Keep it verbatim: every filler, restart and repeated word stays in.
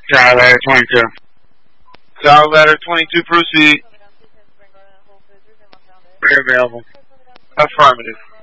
Charlie Ladder twenty-two. Charlie Ladder twenty-two, proceed. Very available. Affirmative.